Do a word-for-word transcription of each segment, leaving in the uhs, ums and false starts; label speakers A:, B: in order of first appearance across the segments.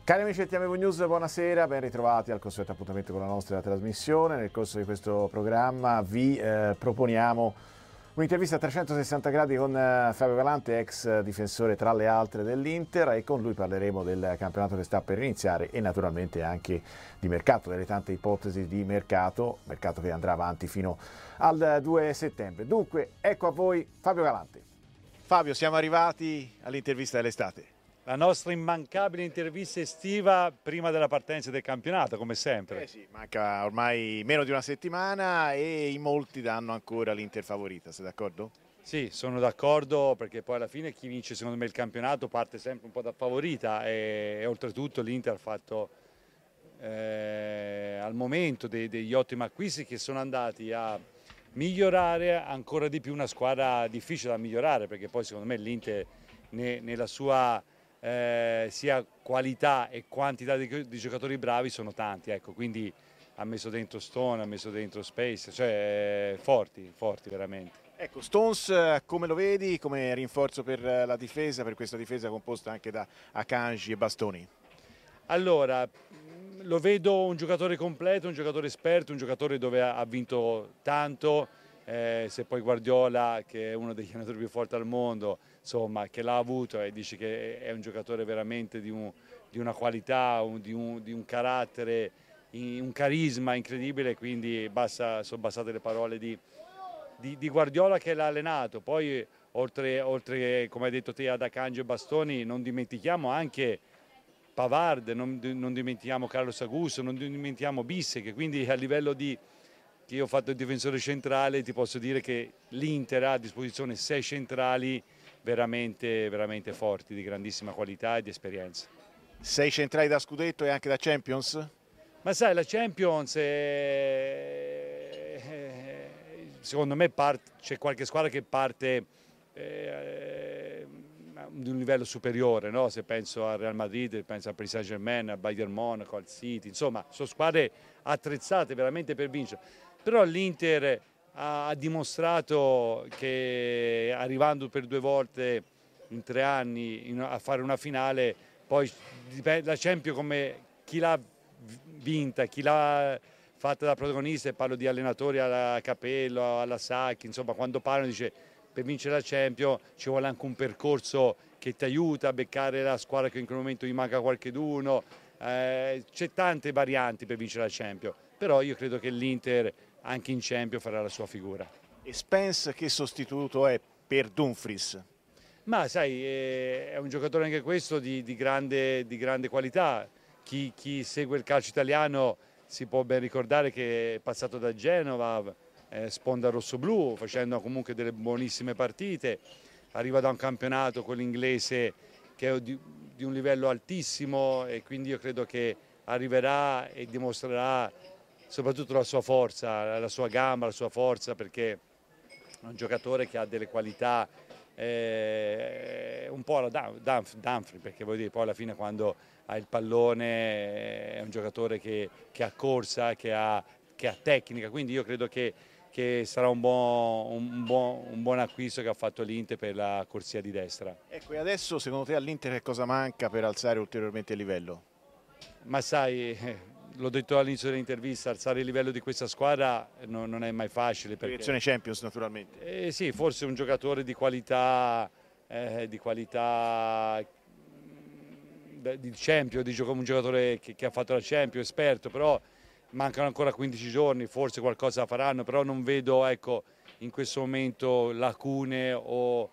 A: Cari amici del T M V News, buonasera, ben ritrovati al consueto appuntamento con la nostra trasmissione. Nel corso di questo programma vi eh, proponiamo un'intervista a trecentosessanta gradi con eh, Fabio Galante, ex difensore tra le altre dell'Inter, e con lui parleremo del campionato che sta per iniziare e naturalmente anche di mercato, delle tante ipotesi di mercato, mercato che andrà avanti fino al due settembre. Dunque, ecco a voi Fabio Galante. Fabio, siamo arrivati all'intervista dell'estate.
B: La nostra immancabile intervista estiva prima della partenza del campionato, come sempre.
A: Eh sì, manca ormai meno di una settimana e in molti danno ancora l'Inter favorita, sei d'accordo?
B: Sì, sono d'accordo, perché poi alla fine chi vince secondo me il campionato parte sempre un po' da favorita e, e oltretutto l'Inter ha fatto eh, al momento dei, degli ottimi acquisti che sono andati a migliorare ancora di più una squadra difficile da migliorare, perché poi secondo me l'Inter ne, nella sua Eh, sia qualità e quantità di, di giocatori bravi sono tanti, ecco, quindi ha messo dentro Stone, ha messo dentro Space, cioè eh, forti, forti veramente.
A: Ecco, Stones come lo vedi come rinforzo per la difesa, per questa difesa composta anche da Akanji e Bastoni?
B: Allora, lo vedo un giocatore completo, un giocatore esperto, un giocatore dove ha vinto tanto. Eh, se poi Guardiola, che è uno degli allenatori più forti al mondo, insomma, che l'ha avuto e dice che è un giocatore veramente di, un, di una qualità, un, di, un, di un carattere, un carisma incredibile, quindi basta, sono bastate le parole di, di, di Guardiola che l'ha allenato. Poi oltre, oltre, come hai detto te, ad Akanji e Bastoni, non dimentichiamo anche Pavard, non, non dimentichiamo Carlos Augusto, non dimentichiamo Bisse, che quindi a livello di che io ho fatto il difensore centrale, ti posso dire che l'Inter ha a disposizione sei centrali veramente, veramente forti, di grandissima qualità e di esperienza.
A: Sei centrali da scudetto e anche da Champions?
B: Ma sai, la Champions è... secondo me c'è qualche squadra che parte eh, di un livello superiore, no? Se penso al Real Madrid, penso al Paris Saint-Germain, al Bayern Monaco, al City, insomma, sono squadre attrezzate veramente per vincere. Però l'Inter ha dimostrato che arrivando per due volte in tre anni a fare una finale, poi la Champions come chi l'ha vinta, chi l'ha fatta da protagonista, e parlo di allenatori alla Capello, alla Sacchi, insomma quando parlano dice per vincere la Champions ci vuole anche un percorso che ti aiuta a beccare la squadra che in quel momento gli manca qualcheduno, eh, c'è tante varianti per vincere la Champions, però io credo che l'Inter anche in Champions farà la sua figura.
A: E Spence che sostituto è per Dumfries?
B: Ma sai, è un giocatore anche questo di, di, grande, di grande qualità. Chi, chi segue il calcio italiano si può ben ricordare che è passato da Genova, eh, sponda rossoblu, facendo comunque delle buonissime partite. Arriva da un campionato, quello inglese, che è di, di un livello altissimo, e quindi io credo che arriverà e dimostrerà soprattutto la sua forza, la sua gamba, la sua forza, perché è un giocatore che ha delle qualità eh, un po' alla Dumfries, perché vuol dire poi alla fine quando ha il pallone è un giocatore che, che ha corsa, che ha, che ha tecnica, quindi io credo che, che sarà un buon, un, buon, un buon acquisto che ha fatto l'Inter per la corsia di destra.
A: Ecco, e adesso secondo te all'Inter che cosa manca per alzare ulteriormente il livello?
B: Ma sai... L'ho detto all'inizio dell'intervista, alzare il livello di questa squadra non, non è mai facile.
A: Direzione Champions naturalmente.
B: Eh, sì, forse un giocatore di qualità, eh, di qualità di Champions, di un giocatore che, che ha fatto la Champions, esperto, però mancano ancora quindici giorni, forse qualcosa faranno, però non vedo, ecco, in questo momento lacune o,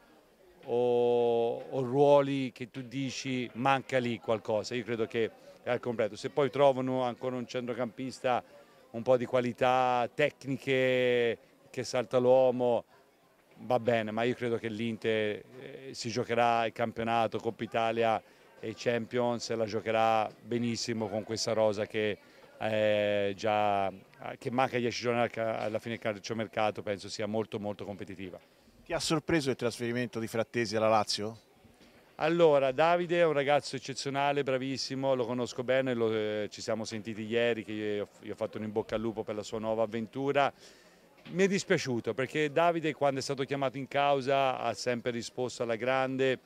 B: o, o ruoli che tu dici manca lì qualcosa. Io credo che è al completo. Se poi trovano ancora un centrocampista un po' di qualità tecniche che salta l'uomo, va bene, ma io credo che l'Inter eh, si giocherà il campionato, Coppa Italia e Champions, la giocherà benissimo con questa rosa che, eh, già, che manca dieci giorni alla fine del calciomercato, penso sia molto molto competitiva.
A: Ti ha sorpreso il trasferimento di Frattesi alla Lazio?
B: Allora, Davide è un ragazzo eccezionale, bravissimo, lo conosco bene, lo, eh, ci siamo sentiti ieri, che io, io ho fatto un in bocca al lupo per la sua nuova avventura. Mi è dispiaciuto perché Davide, quando è stato chiamato in causa, ha sempre risposto alla grande,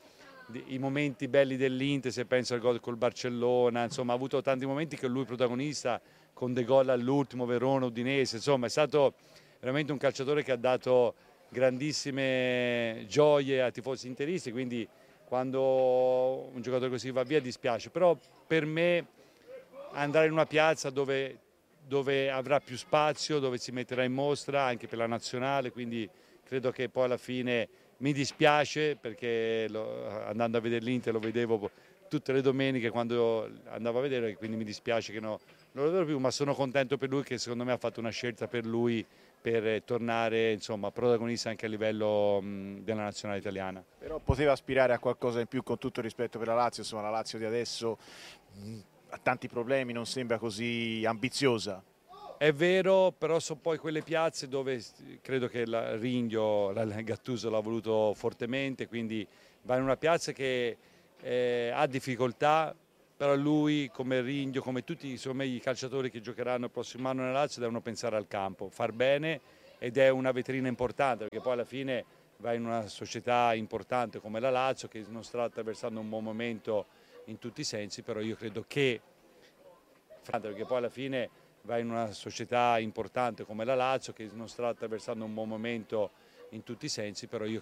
B: i momenti belli dell'Inter, se penso al gol col Barcellona, insomma ha avuto tanti momenti che lui protagonista, con De Gol all'ultimo, Verona, Udinese, insomma è stato veramente un calciatore che ha dato grandissime gioie ai tifosi interisti, quindi quando un giocatore così va via dispiace, però per me andare in una piazza dove, dove avrà più spazio, dove si metterà in mostra anche per la nazionale, quindi credo che poi alla fine mi dispiace perché lo, andando a vedere l'Inter lo vedevo tutte le domeniche quando andavo a vedere, quindi mi dispiace che no, non lo vedo più, ma sono contento per lui che secondo me ha fatto una scelta per lui per tornare insomma, protagonista anche a livello mh, della nazionale italiana.
A: Però poteva aspirare a qualcosa in più, con tutto il rispetto per la Lazio, insomma la Lazio di adesso mh, ha tanti problemi, non sembra così ambiziosa.
B: È vero, però sono poi quelle piazze dove credo che il Ringhio, il Gattuso l'ha voluto fortemente, quindi va in una piazza che eh, ha difficoltà, però lui come Ringhio, come tutti insomma, i calciatori che giocheranno il prossimo anno nella Lazio devono pensare al campo, far bene, ed è una vetrina importante perché poi alla fine va in una società importante come la Lazio che non sta attraversando un buon momento in tutti i sensi, però io credo che perché poi alla fine va in una società importante come la Lazio che non sta attraversando un buon momento in tutti i sensi, però io